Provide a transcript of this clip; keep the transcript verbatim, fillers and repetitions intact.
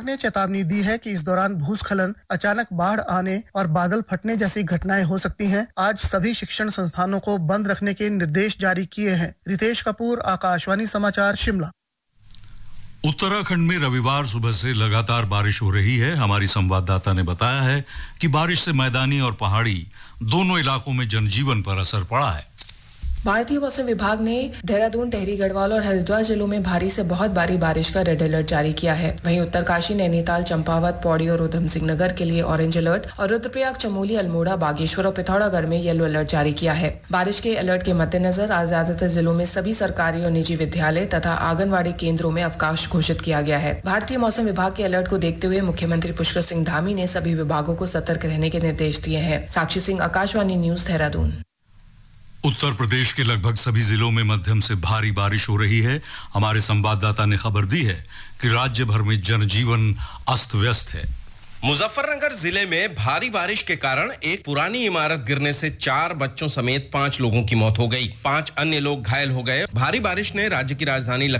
विभाग ने चेतावनी दी है कि इस दौरान भूस्खलन, अचानक बाढ़ आने और बादल फटने जैसी घटनाएं हो सकती हैं। आज सभी शिक्षण संस्थानों को बंद रखने के निर्देश जारी किए हैं। रितेश कपूर, आकाशवाणी समाचार, शिमला। उत्तराखंड में रविवार सुबह से लगातार बारिश हो रही है। हमारी संवाददाता ने बताया है कि बारिश से मैदानी और पहाड़ी दोनों इलाकों में जनजीवन पर असर पड़ा है। भारतीय मौसम विभाग ने देहरादून, टिहरी, गढ़वाल और हरिद्वार जिलों में भारी से बहुत भारी बारिश का रेड अलर्ट जारी किया है। वहीं उत्तरकाशी, नैनीताल, चंपावत, पौड़ी और उधम सिंह नगर के लिए ऑरेंज अलर्ट और रुद्रप्रयाग, चमोली, अल्मोड़ा, बागेश्वर और पिथौरागढ़ में येलो अलर्ट जारी किया है। बारिश के अलर्ट के मद्देनजर आज ज्यादातर जिलों में सभी सरकारी और निजी विद्यालय तथा आंगनबाड़ी केंद्रों में अवकाश घोषित किया गया है। भारतीय मौसम विभाग के अलर्ट को देखते हुए मुख्यमंत्री पुष्कर सिंह धामी ने सभी विभागों को सतर्क रहने के निर्देश दिए हैं। साक्षी सिंह, आकाशवाणी न्यूज, देहरादून। उत्तर प्रदेश के लगभग सभी जिलों में मध्यम से भारी बारिश हो रही है। हमारे संवाददाता ने खबर दी है कि राज्य भर में जनजीवन अस्त व्यस्त है। मुजफ्फरनगर जिले में भारी बारिश के कारण एक पुरानी इमारत गिरने से चार बच्चों समेत पांच लोगों की मौत हो गई। पांच अन्य लोग घायल हो गए। भारी बारिश ने राज्य की राजधानी